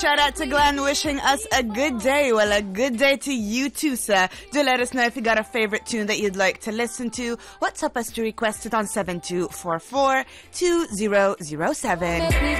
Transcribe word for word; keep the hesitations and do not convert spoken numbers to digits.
shout out to Glenn wishing us a good day. Well, a good day to you too, sir. Do let us know if you got a favorite tune that you'd like to listen to. WhatsApp us to request it on seven two four four two zero zero seven.